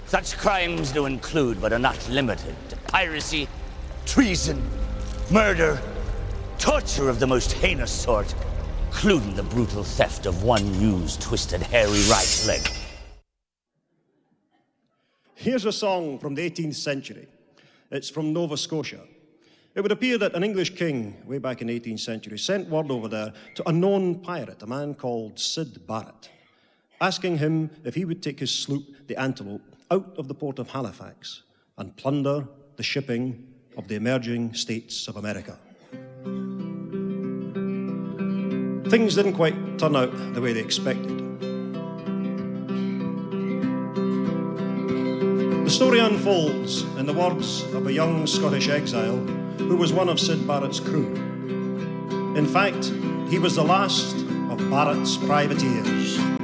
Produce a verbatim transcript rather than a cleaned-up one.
Such crimes do include, but are not limited to piracy, treason, murder, torture of the most heinous sort, including the brutal theft of one used, twisted, hairy right leg. Here's a song from the eighteenth century. It's from Nova Scotia. It would appear that an English king, way back in the eighteenth century, sent word over there to a known pirate, a man called Syd Barrett, asking him if he would take his sloop, the Antelope, out of the port of Halifax and plunder the shipping of the emerging states of America. Things didn't quite turn out the way they expected. The story unfolds in the words of a young Scottish exile who was one of Syd Barrett's crew. In fact, he was the last of Barrett's privateers.